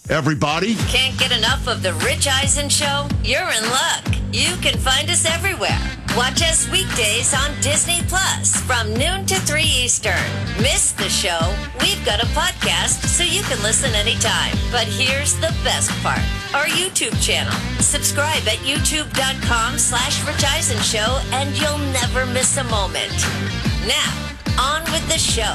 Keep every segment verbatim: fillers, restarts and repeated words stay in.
everybody. Can't get enough of The Rich Eisen Show? You're in luck. You can find us everywhere. Watch us weekdays on Disney Plus from noon to three Eastern. Miss the show? We've got a podcast so you can listen anytime. But here's the best part. Our YouTube channel. Subscribe at youtube.com slash Rich Eisen Show and you'll never miss a moment. Now, on with the show.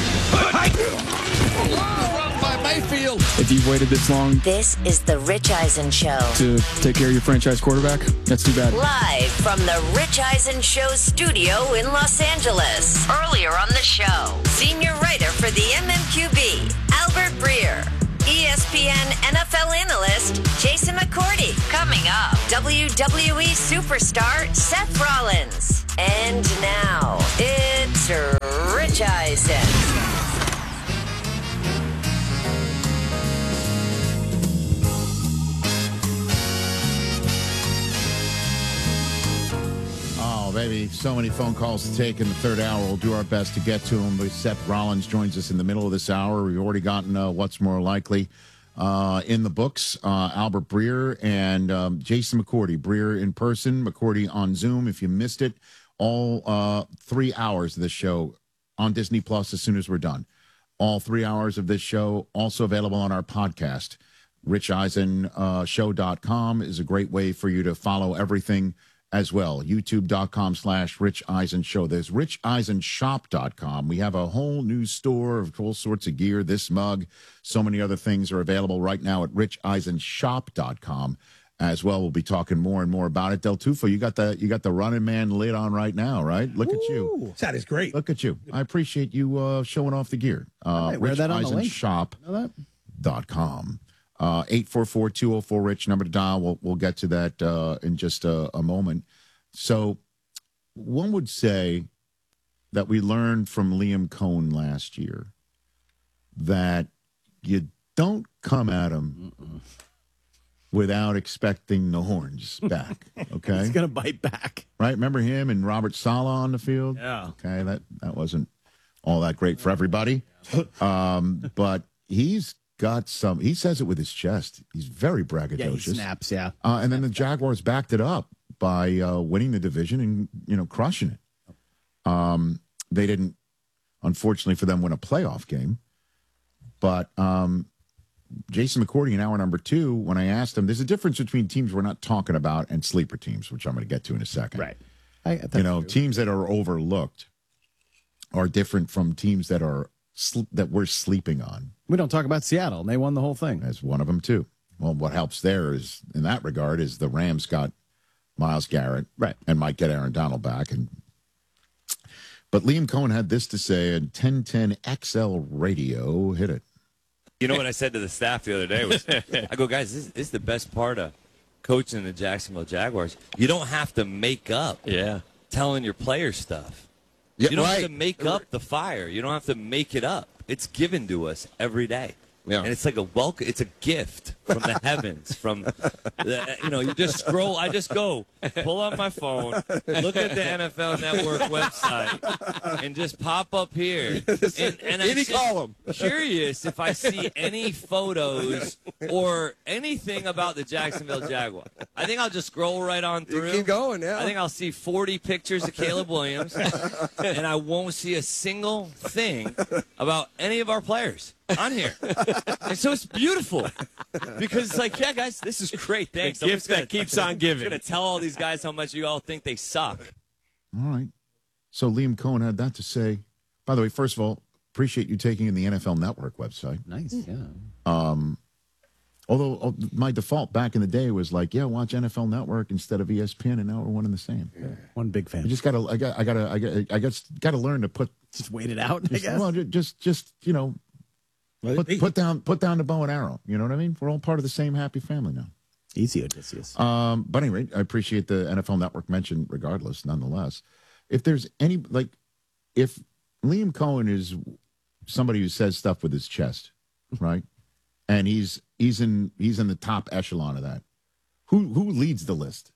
By Mayfield. If you've waited this long This is the Rich Eisen Show. to take care of your franchise quarterback, that's too bad. Live from the Rich Eisen Show studio in Los Angeles. Earlier on the show, senior writer for the M M Q B, Albert Breer. E S P N N F L analyst, Jason McCourty. Coming up, W W E superstar, Seth Rollins. And now, it's Rich Eisen. Oh, baby, so many phone calls to take in the third hour. We'll do our best to get to them. But Seth Rollins joins us in the middle of this hour. We've already gotten uh, What's More Likely uh, in the books. Uh, Albert Breer and um, Jason McCourty. Breer in person, McCourty on Zoom. If you missed it, all uh, three hours of this show on Disney Plus as soon as we're done. All three hours of this show also available on our podcast. rich eisen show dot com is a great way for you to follow everything as well. YouTube.com slash Rich Eisen Show. There's rich eisen shop dot com. We have a whole new store of all sorts of gear. This mug, so many other things are available right now at rich eisen shop dot com as well. We'll be talking more and more about it. Del Tufo, you got the you got the Running Man lid on right now, right? Look Ooh, at you. That is great. Look at you. I appreciate you uh, showing off the gear. Uh, wear that on the link. rich eisen shop dot com. Uh, eight four four, two oh four, Rich, number to dial. We'll, we'll get to that uh, in just a, a moment. So one would say that we learned from Liam Cohen last year that you don't come at him Mm-mm. without expecting the horns back, okay? He's going to bite back. Right? Remember him and Robert Saleh on the field? Yeah. Okay, that, that wasn't all that great for everybody. Um, but he's got some, he says it with his chest. He's very braggadocious. Yeah, he snaps, yeah. Uh, and then the Jaguars backed it up by uh, winning the division and, you know, crushing it. Um, they didn't, unfortunately for them, win a playoff game. But um, Jason McCourty in hour number two, when I asked him, there's a difference between teams we're not talking about and sleeper teams, which I'm going to get to in a second. Right. I, you know, true. Teams that are overlooked are different from teams that are sl- that we're sleeping on. We don't talk about Seattle, and they won the whole thing. That's one of them, too. Well, what helps there is, in that regard, is the Rams got Myles Garrett right. and might get Aaron Donald back. And But Liam Cohen had this to say in ten ten X L Radio. Hit it. You know what I said to the staff the other day was, I go, guys, this, this is the best part of coaching the Jacksonville Jaguars. You don't have to make up yeah. telling your players stuff. Yeah, you don't right. have to make up the fire. You don't have to make it up. It's given to us every day. Yeah. And it's like a welcome. It's a gift from the heavens. From, the, you know, you just scroll. I just go, pull up my phone, look at the N F L Network website, and just pop up here. And, and I'm any column. Curious if I see any photos or anything about the Jacksonville Jaguars. I think I'll just scroll right on through. You keep going, yeah. I think I'll see forty pictures of Caleb Williams, and I won't see a single thing about any of our players on here. And so it's beautiful because it's like, yeah, guys, this is great. Thanks. The gift that keeps on giving. I'm going to tell all these guys how much you all think they suck. All right. So Liam Cohen had that to say. By the way, first of all, appreciate you taking in the N F L Network website. Nice, yeah. Um, although my default back in the day was like, yeah, watch N F L Network instead of E S P N, and now we're one and the same. Yeah. One big fan. I just gotta, I got, I gotta, I got, I got, got to learn to put. Just wait it out. I Just, guess. well, just, just you know. Put, put down put down the bow and arrow. You know what I mean? We're all part of the same happy family now. Easy, Odysseus. Um, but anyway, I appreciate the N F L Network mention regardless, nonetheless. If there's any, like, if Liam Cohen is somebody who says stuff with his chest, right? And he's he's in he's in the top echelon of that. Who who leads the list?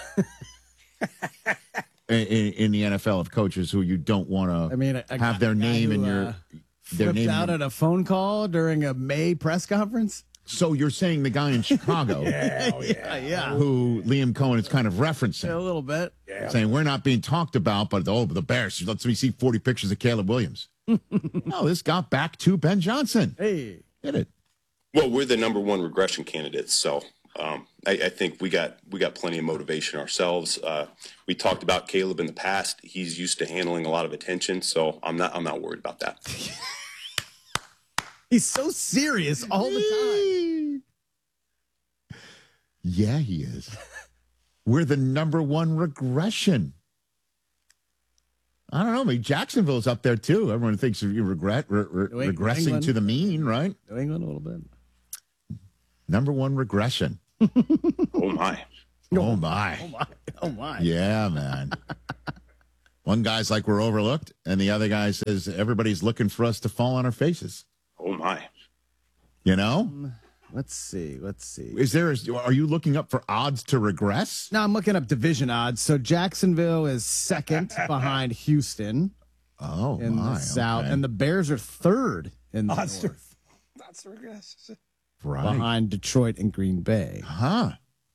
in, in the N F L of coaches who you don't want to I mean, have their name who, in your... Uh, Their flipped name out at a phone call during a May press conference? So you're saying the guy in Chicago, yeah, oh, yeah, yeah, who Liam Cohen is kind of referencing, a little bit, yeah. saying we're not being talked about, but oh, the Bears. Let's me see forty pictures of Caleb Williams. No, this got back to Ben Johnson. Hey, did it? Well, we're the number one regression candidates, so um, I, I think we got we got plenty of motivation ourselves. Uh, we talked about Caleb in the past; he's used to handling a lot of attention, so I'm not I'm not worried about that. He's so serious all the time. Yeah, he is. We're the number one regression. I don't know. Maybe Jacksonville's up there too. Everyone thinks you regret re- re- regressing England. to the mean, right? New England a little bit. Number one regression. Oh my! Oh my! Oh my! Oh my! Yeah, man. One guy's like we're overlooked, and the other guy says everybody's looking for us to fall on our faces. Oh my! You know. Um, let's see. Let's see. Is there? Are you looking up for odds to regress? No, I'm looking up division odds. So Jacksonville is second behind Houston. Oh, in my, the South, okay. and the Bears are third in the odds North. To, odds to regress. Right behind Detroit and Green Bay. Huh.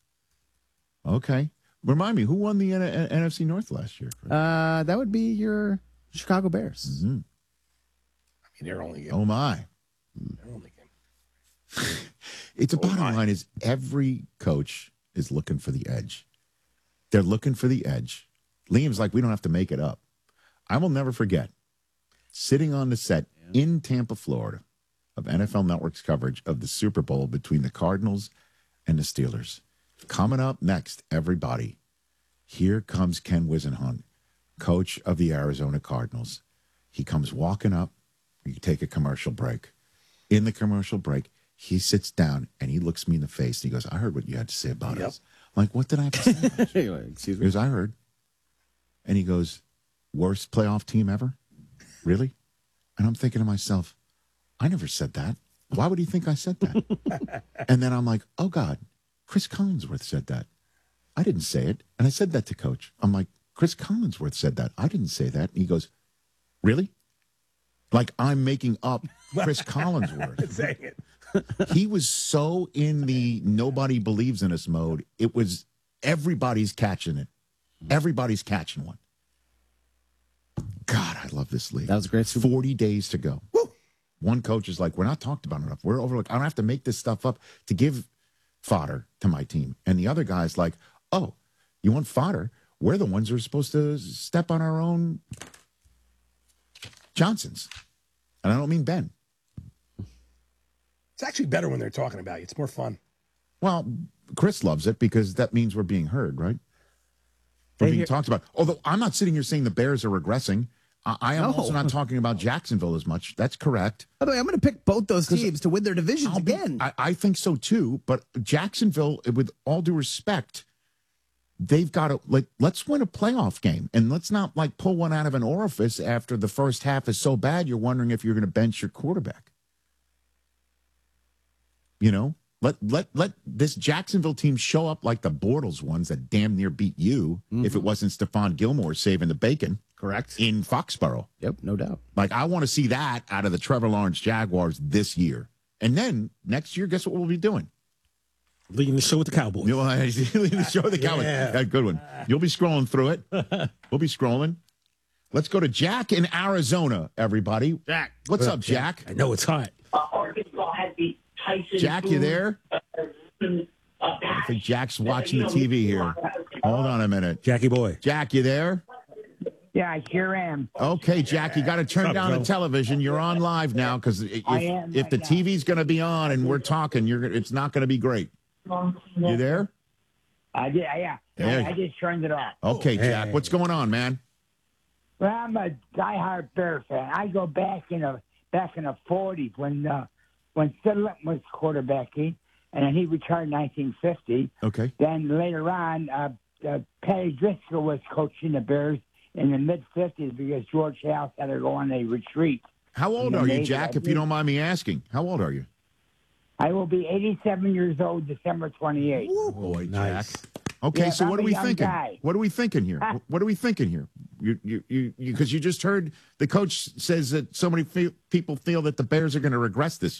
Okay. Remind me, who won the N- N- NFC North last year? Uh, that would be your Chicago Bears. Mm-hmm. I mean, they're only game. Oh my. They're only game. It's a Oh, bottom my. line is every coach is looking for the edge. They're looking for the edge. Liam's like, we don't have to make it up. I will never forget sitting on the set yeah. in Tampa, Florida, of N F L Network's coverage of the Super Bowl between the Cardinals and the Steelers. Coming up next, everybody, here comes Ken Wisenhunt, coach of the Arizona Cardinals. He comes walking up. We take a commercial break. In the commercial break, he sits down and he looks me in the face. And he goes, I heard what you had to say about Yep. us. I'm like, what did I have to say? Anyway, excuse He me. goes, I heard. And he goes, worst playoff team ever? Really? And I'm thinking to myself, I never said that. Why would he think I said that? And then I'm like, oh, God, Chris Collinsworth said that. I didn't say it. And I said that to Coach. I'm like, Chris Collinsworth said that. I didn't say that. And he goes, really? Like I'm making up Chris Collinsworth. Saying it. He was so in the nobody believes in us mode. It was everybody's catching it. Everybody's catching one. God, I love this league. That was a great Super Bowl. forty days to go. Woo! One coach is like, we're not talked about enough. We're overlooked. I don't have to make this stuff up to give fodder to my team. And the other guy's like, oh, you want fodder? We're the ones who are supposed to step on our own Johnsons. And I don't mean Ben. It's actually better when they're talking about you. It's more fun. Well, Chris loves it because that means we're being heard, right? We're Hey, being here- talked about. Although I'm not sitting here saying the Bears are regressing. I, I am No. also not talking about Jacksonville as much. That's correct. By the way, I'm going to pick both those teams to win their divisions I'll be- again. I, I think so too. But Jacksonville, with all due respect, they've got to like let's win a playoff game, and let's not like pull one out of an orifice after the first half is so bad you're wondering if you're going to bench your quarterback. You know, let let let this Jacksonville team show up like the Bortles ones that damn near beat you. Mm-hmm. If it wasn't Stephon Gilmore saving the bacon, Correct. in Foxborough. Yep, no doubt. Like, I want to see that out of the Trevor Lawrence Jaguars this year. And then next year, guess what we'll be doing? Leading the show with the Cowboys. You'll the show the Cowboys. Yeah. Yeah, good one. You'll be scrolling through it. We'll be scrolling. Let's go to Jack in Arizona, everybody. Jack. What's up, Jack? I know it's hot. Arkansas had the Tyson. Jack, you there? I think Jack's watching the T V here. Hold on a minute. Jackie boy. Jack, you there? Yeah, I sure am. Okay, Jack, you got to turn What's up, down Joe? the television. You're on live now because if, I am if the right now. T V's going to be on and we're talking, you're gonna- it's not going to be great. You there? I did. Yeah, There. I, I just turned it off. Okay, Jack, Hey. what's going on, man? Well, I'm a diehard Bear fan. I go back in the back in the forties when uh, when Sid Linton was quarterbacking, and then he retired in nineteen fifty. Okay. Then later on, uh, uh, Patty Driscoll was coaching the Bears in the mid fifties because George House had to go on a retreat. How old Yeah, are you, maybe Jack, I if you did. don't mind me asking? How old are you? I will be eighty-seven years old December twenty-eighth. Boy, Nice. Jack. Okay, Yeah, so I'm what a are we young thinking? guy. What are we thinking here? Ah. What are we thinking here? You, you, you, because you, just heard the coach says that so many fe- people feel that the Bears are going to regress this year.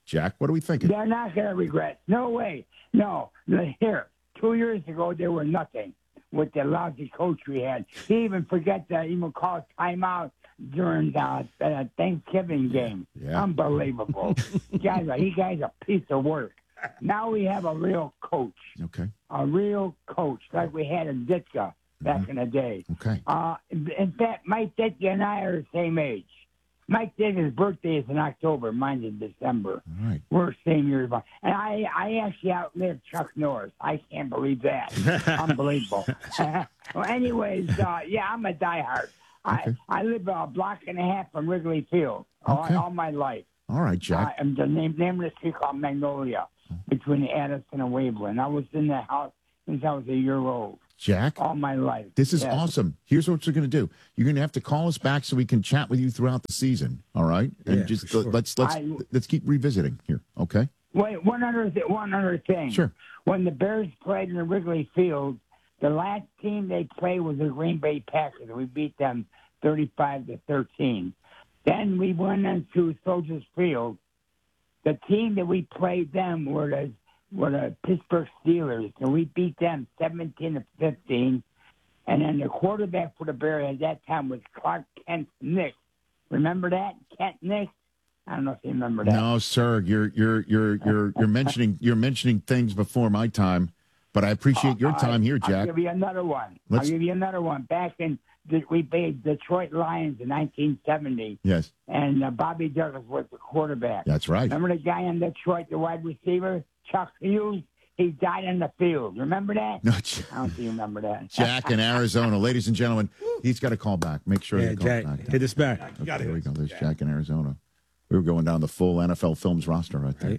Jack, what are we thinking? They're not going to regret. No way. No. Here, two years ago, they were nothing with the lousy coach we had. He even forget to even call timeout during the, the Thanksgiving game. Yeah. Unbelievable. guys, he guy's a piece of work. Now we have a real coach. Okay. A real coach like we had in Ditka back Mm-hmm. in the day. Okay. Uh, in fact, Mike Ditka and I are the same age. Mike Ditka's birthday is in October. Mine's in December. All right. We're same year. And I, I actually outlived Chuck Norris. I can't believe that. Unbelievable. well, anyways, uh, yeah, I'm a diehard. Okay. I, I live a block and a half from Wrigley Field all, Okay. all my life. All right, Jack. Uh, and the name, name of the street called Magnolia between Addison and Waveland. I was in the house since I was a year old. Jack, all my life. this is Yes. awesome. Here's what you're going to do. You're going to have to call us back so we can chat with you throughout the season. All right, and Yeah, just for sure. let's let's I- let's keep revisiting here. Okay. Wait, one other th- one other thing. Sure. When the Bears played in the Wrigley Field, the last team they played was the Green Bay Packers. We beat them thirty-five to thirteen. Then we went into Soldiers Field. The team that we played them were the were the Pittsburgh Steelers, and we beat them seventeen to fifteen. And then the quarterback for the Bears at that time was Clark Kent Nick. Remember that? Kent Nick? I don't know if you remember that. No, sir. You're you're you're you're you're mentioning you're mentioning things before my time, but I appreciate your time here, I'll Jack. give you another one. Let's- I'll give you another one. Back in, we played Detroit Lions in nineteen seventy, Yes, and uh, Bobby Douglas was the quarterback. that's right. Remember the guy in Detroit, the wide receiver, Chuck Hughes? He died in the field. Remember that? No, J- I don't think you remember that. Jack in Arizona, ladies and gentlemen, he's got to call back. Make sure Yeah, you call Jack, back. hit us back. Okay, here we go. There's Jack in Arizona. We were going down the full N F L Films roster right there. Right.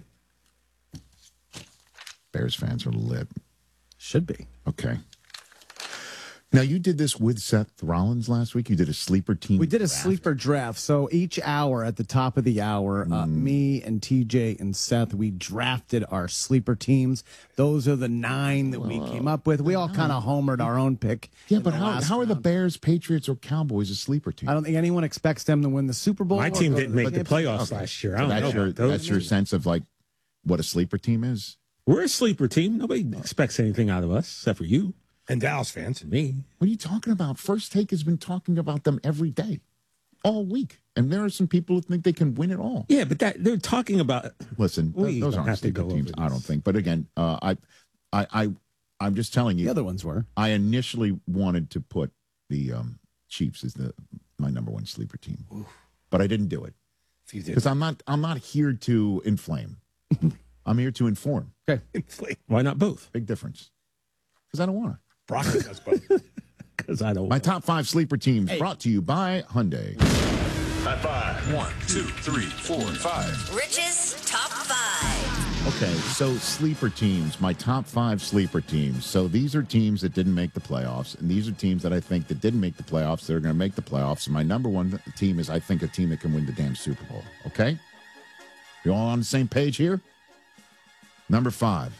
Bears fans are lit. Should be. Okay. Now, you did this with Seth Rollins last week. You did a sleeper team. We did a draft. sleeper draft. So each hour at the top of the hour, uh, Mm. me and T J and Seth, we drafted our sleeper teams. Those are the nine that we came up with. We all kind of homered our own pick. Yeah, in but the how, last how are the round. Bears, Patriots, or Cowboys a sleeper team? I don't think anyone expects them to win the Super Bowl. My or team go to didn't make the championship. playoffs last year. I So don't that's know your about those. that's your sense of like what a sleeper team is. We're a sleeper team. Nobody expects anything out of us except for you And Dallas fans. and me. What are you talking about? First Take has been talking about them every day, all week, and there are some people who think they can win it all. Yeah, but that they're talking about. Listen, th- We those don't aren't have to sleeper go teams. over I don't this. think. But again, uh, I, I, I, I'm just telling you. The other ones were. I initially wanted to put the um, Chiefs as the my number one sleeper team, but I didn't do it If you did. because I'm not I'm not here to inflame. I'm here to inform. Why not both? Big difference. Because I don't want to. Broccoli does both. Because I don't. My top five sleeper teams brought to you by Hyundai. High five. One, two, three, four, five. Rich's Top five. Okay, so sleeper teams, my top five sleeper teams. So these are teams that didn't make the playoffs, and these are teams that I think that didn't make the playoffs that are going to make the playoffs. And my number one team is, I think, a team that can win the damn Super Bowl. Okay? You all on the same page here? Number five.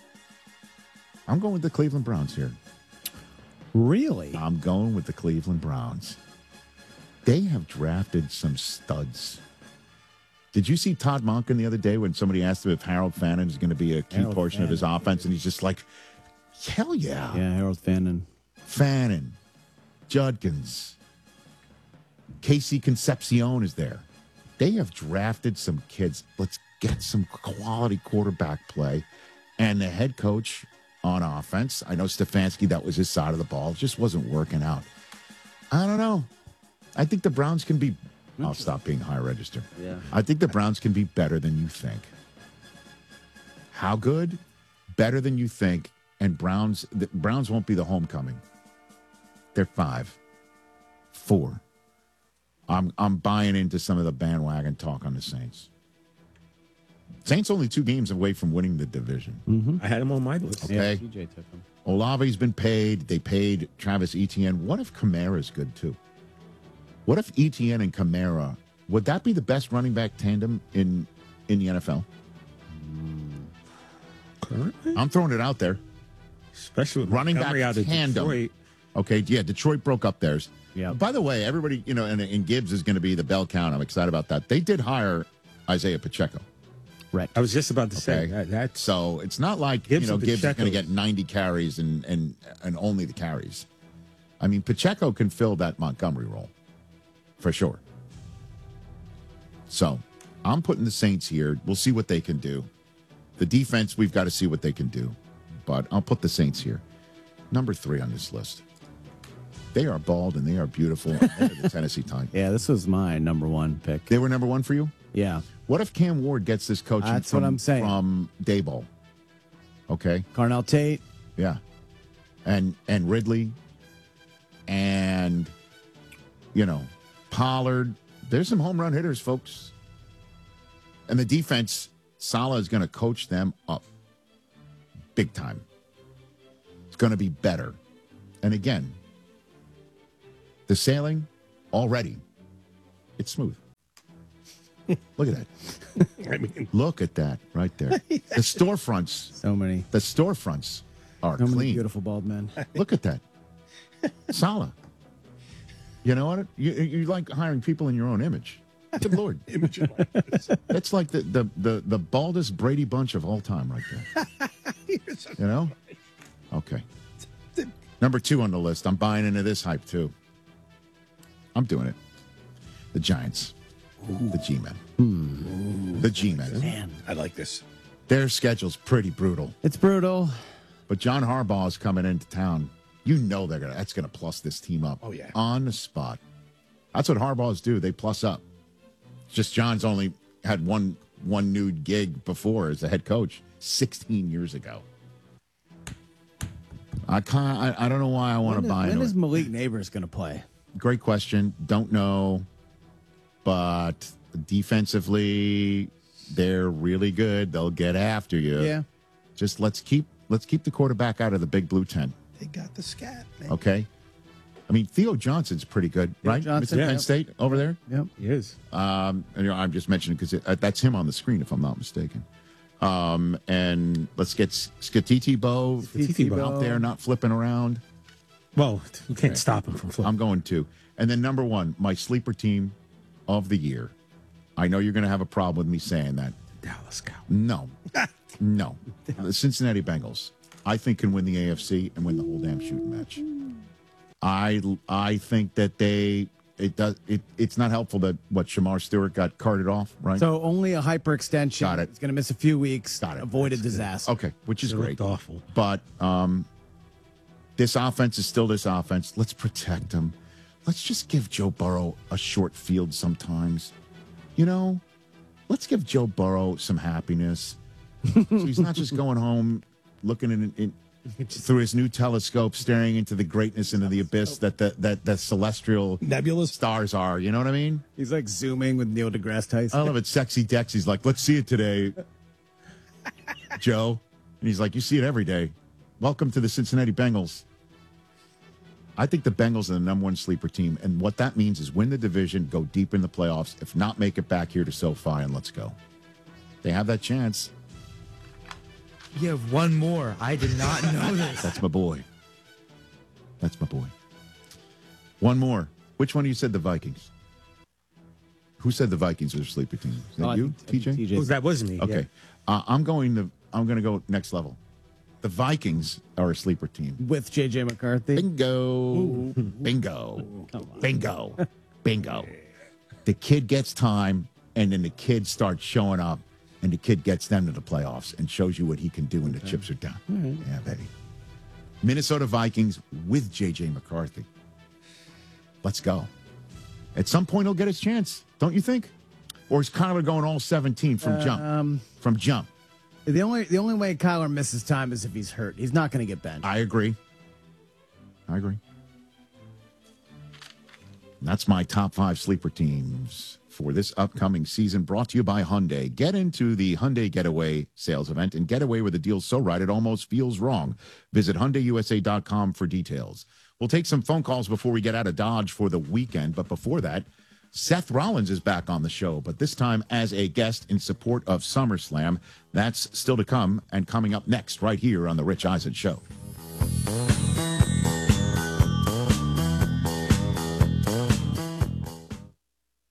I'm going with the Cleveland Browns here. Really? I'm going with the Cleveland Browns. They have drafted some studs. Did you see Todd Monken the other day when somebody asked him if Harold Fannin is going to be a key Harold portion of his Fannin. offense? And he's just like, hell yeah. Yeah, Harold Fannin. Fannin, Judkins, Casey Concepcion is there. They have drafted some kids. Let's get some quality quarterback play. And the head coach on offense, I know Stefanski, that was his side of the ball. It just wasn't working out. I don't know. I think the Browns can be, I'll stop being high register. Yeah. I think the Browns can be better than you think. How good? Better than you think. And Browns, the Browns won't be the homecoming. They're five, four. I'm I'm buying into some of the bandwagon talk on the Saints. Saints only two games away from winning the division. I had him on my list. Okay. Yeah, T J took him. Olave's been paid. They paid Travis Etienne. What if Kamara's good too? What if Etienne and Kamara, would that be the best running back tandem in in the N F L? Currently? I'm throwing it out there. Especially with Running Montgomery back out of tandem. Detroit. Okay, yeah, Detroit broke up theirs. Yeah. By the way, everybody, you know, and, and Gibbs is going to be the bell count. I'm excited about that. They did hire Isaiah Pacheco. Right. I was just about to say Okay. that. That's So it's not like Gibbs you know and Gibbs is going to Pacheco. get ninety carries and and and only the carries. I mean, Pacheco can fill that Montgomery role for sure. So I'm putting the Saints here. We'll see what they can do. The defense, we've got to see what they can do. But I'll put the Saints here. Number three on this list. They are bald and they are beautiful. And they're the Tennessee Titans. Yeah, this was my number one pick. They were number one for you? Yeah. What if Cam Ward gets this coaching That's from, what I'm saying. from Dayball? Okay. Carnell Tate. Yeah. And and Ridley and you know, Pollard. There's some home run hitters, folks. And the defense, Saleh is going to coach them up big time. It's going to be better. And again, the sailing already, it's smooth. Look at that. I mean, Look at that right there. The storefronts, So many. the storefronts are So many clean. beautiful bald men. Look at that. Saleh. You know what? You, you like hiring people in your own image. Good Lord. image of likeness. That's like the, the, the, the baldest Brady Bunch of all time right there. You know? Okay. Number two on the list. I'm buying into this hype too. I'm doing it. The Giants. The G-Men. The G-Men. Man, I like this. Their schedule's pretty brutal. it's brutal. But John Harbaugh is coming into town. You know they're gonna that's gonna plus this team up. Oh, yeah. On the spot. That's what Harbaughs do. They plus up. Just John's only had one one nude gig before as a head coach sixteen years ago. I can't I, I don't know why I want When to is, buy when into is it. Malik Neighbors going to play? Great question. Don't know. But defensively, they're really good. They'll get after you. Yeah. Just let's keep let's keep the quarterback out of the big blue tent. They got the scat, man. Okay. I mean, Theo Johnson's pretty good, Theo right? Johnson, Mister Penn yeah. State over there. Yep. he is. Um, and, you know, I'm just mentioning because that's him on the screen, if I'm not mistaken. Um, and let's get Skatiti Bo Skatiti Bo. out there, not flipping around. Well, you can't Okay. stop him from flipping. I'm going to. And then number one, my sleeper team of the year. I know you're going to have a problem with me saying that. Dallas Cowboys. No, no. The Cincinnati Bengals, I think, can win the A F C and win the whole damn shooting match. I I think that they it does it. It's not helpful that what Shamar Stewart got carted off, right? So only a hyperextension. Got it. It's going to miss a few weeks. Got it. Avoided disaster. okay, which is It great. looked awful. But um, this offense is still this offense. Let's protect him. Let's just give Joe Burrow a short field sometimes. You know, let's give Joe Burrow some happiness. So he's not just going home looking in, in through his new telescope, staring into the greatness into the abyss that the that the celestial Nebulous. stars are. You know what I mean? He's like zooming with Neil deGrasse Tyson. I love it. Sexy Dex. He's like, let's see it today, Joe. And he's like, you see it every day. Welcome to the Cincinnati Bengals. I think the Bengals are the number one sleeper team. And what that means is win the division, go deep in the playoffs. If not, make it back here to SoFi and let's go. They have that chance. You have one more. I did not know this. That's my boy. That's my boy. One more. Which one of you said the Vikings? Who said the Vikings were a sleeper team? Is that Oh, I you, think- I think T J? T J. Oh, that was me. Okay. Uh, I'm going to I'm going to go next level. The Vikings are a sleeper team. With J J McCarthy. Bingo. Bingo. Bingo. Bingo. The kid gets time, and then the kid starts showing up, and the kid gets them to the playoffs and shows you what he can do when the chips are down. Yeah, baby. Minnesota Vikings with J J McCarthy. Let's go. At some point, he'll get his chance, don't you think? Or is Kyler going all seventeen from jump? Um, From jump. the only the only way Kyler misses time is if he's hurt. He's not going to get benched. I agree. I agree. And that's my top five sleeper teams for this upcoming season, brought to you by Hyundai. Get into the Hyundai Getaway sales event and get away with a deal so right it almost feels wrong. Visit Hyundai U S A dot com for details. We'll take some phone calls before we get out of Dodge for the weekend, but before that, Seth Rollins is back on the show, but this time as a guest in support of SummerSlam. That's still to come and coming up next right here on The Rich Eisen Show.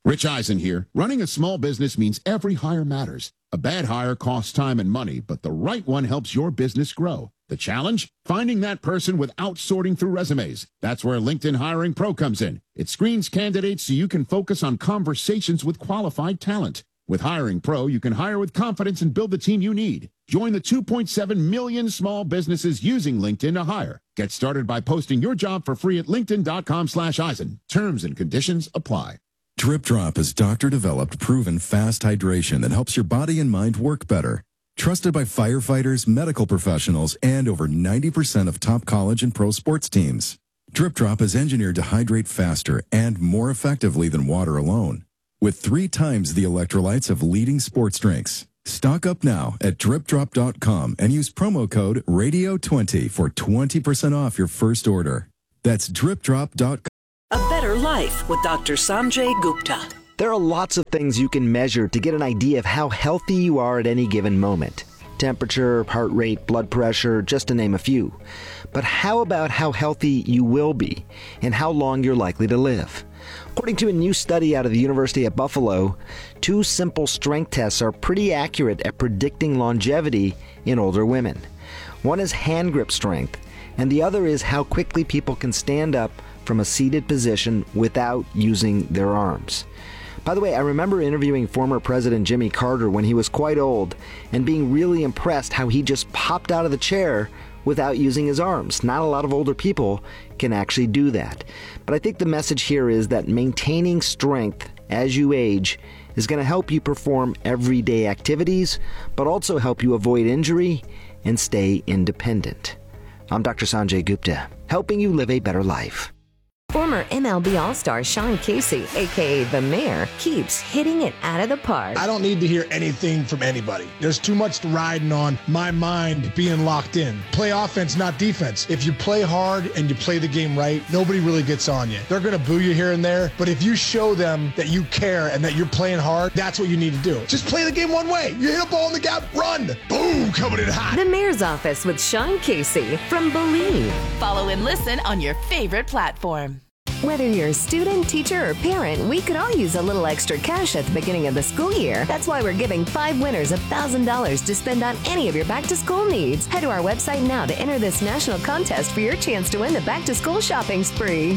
Rich Eisen here. Running a small business means every hire matters. A bad hire costs time and money, but the right one helps your business grow. The challenge? Finding that person without sorting through resumes. That's where LinkedIn Hiring Pro comes in. It screens candidates so you can focus on conversations with qualified talent. With Hiring Pro, you can hire with confidence and build the team you need. Join the two point seven million small businesses using LinkedIn to hire. Get started by posting your job for free at linkedin.com slash Eisen. Terms and conditions apply. Drip Drop is doctor-developed, proven fast hydration that helps your body and mind work better. Trusted by firefighters, medical professionals, and over ninety percent of top college and pro sports teams. Drip Drop is engineered to hydrate faster and more effectively than water alone, with three times the electrolytes of leading sports drinks. Stock up now at drip drop dot com and use promo code radio twenty for twenty percent off your first order. That's drip drop dot com. A Better Life with Doctor Sanjay Gupta. There are lots of things you can measure to get an idea of how healthy you are at any given moment. Temperature, heart rate, blood pressure, just to name a few. But how about how healthy you will be and how long you're likely to live? According to a new study out of the University of Buffalo, two simple strength tests are pretty accurate at predicting longevity in older women. One is hand grip strength, and the other is how quickly people can stand up from a seated position without using their arms. By the way, I remember interviewing former President Jimmy Carter when he was quite old and being really impressed how he just popped out of the chair without using his arms. Not a lot of older people can actually do that. But I think the message here is that maintaining strength as you age is going to help you perform everyday activities, but also help you avoid injury and stay independent. I'm Doctor Sanjay Gupta, helping you live a better life. Former M L B All-Star Sean Casey, a k a. The Mayor, keeps hitting it out of the park. I don't need to hear anything from anybody. There's too much riding on my mind being locked in. Play offense, not defense. If you play hard and you play the game right, nobody really gets on you. They're going to boo you here and there, but if you show them that you care and that you're playing hard, that's what you need to do. Just play the game one way. You hit a ball in the gap, run. Boom, coming in hot. The Mayor's Office with Sean Casey from Believe. Follow and listen on your favorite platform. Whether you're a student, teacher, or parent, we could all use a little extra cash at the beginning of the school year. That's why we're giving five winners one thousand dollars to spend on any of your back-to-school needs. Head to our website now to enter this national contest for your chance to win the back-to-school shopping spree.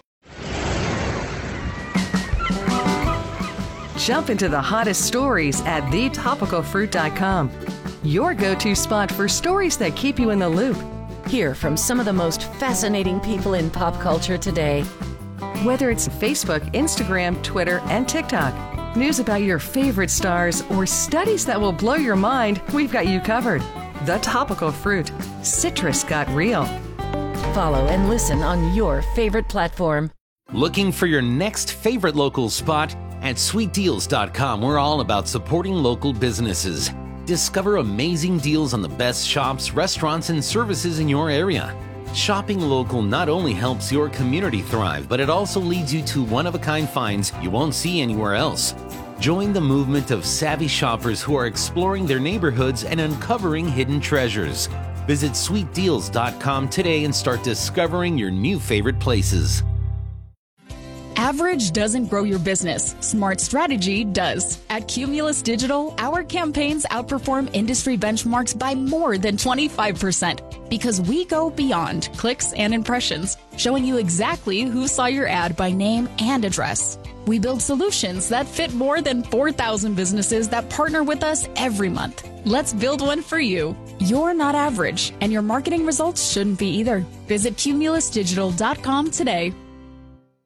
Jump into the hottest stories at the topical fruit dot com. Your go-to spot for stories that keep you in the loop. Hear from some of the most fascinating people in pop culture today. Whether it's Facebook, Instagram, Twitter, and TikTok, news about your favorite stars, or studies that will blow your mind, we've got you covered. The Topical Fruit. Citrus got real. Follow and listen on your favorite platform. Looking for your next favorite local spot? At sweet deals dot com, we're all about supporting local businesses. Discover amazing deals on the best shops, restaurants, and services in your area. Shopping local not only helps your community thrive, but it also leads you to one-of-a-kind finds you won't see anywhere else. Join the movement of savvy shoppers who are exploring their neighborhoods and uncovering hidden treasures. Visit sweet deals dot com today and start discovering your new favorite places. Average doesn't grow your business. Smart strategy does. At Cumulus Digital, our campaigns outperform industry benchmarks by more than twenty-five percent because we go beyond clicks and impressions, showing you exactly who saw your ad by name and address. We build solutions that fit more than four thousand businesses that partner with us every month. Let's build one for you. You're not average, and your marketing results shouldn't be either. Visit cumulus digital dot com today.